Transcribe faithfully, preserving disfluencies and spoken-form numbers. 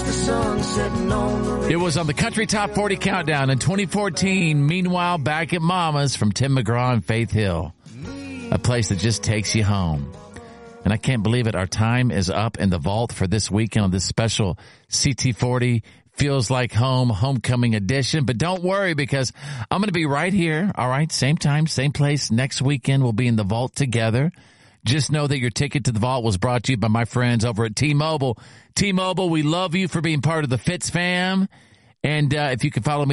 the sun setting on the ridge. It was on the Country Top forty Countdown in twenty fourteen. Meanwhile, back at Mama's from Tim McGraw and Faith Hill. A place that just takes you home. And I can't believe it. Our time is up in the vault for this weekend on this special C T forty Feels Like Home Homecoming edition. But don't worry, because I'm going to be right here. All right. Same time, same place. Next weekend we'll be in the vault together. Just know that your ticket to the vault was brought to you by my friends over at T-Mobile. T-Mobile, we love you for being part of the Fitz fam. And uh, if you can follow me